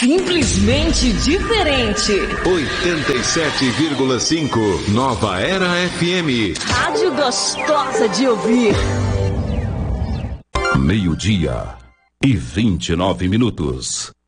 Simplesmente diferente. 87,5 Nova Era FM. Rádio gostosa de ouvir. 12:29.